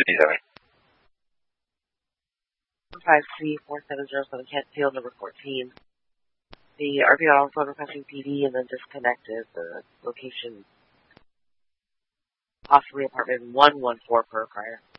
57. 5C4707 Kentfield, number 14. The RPO on phone requesting PD and then disconnected. The location, possibly apartment 114 per prior.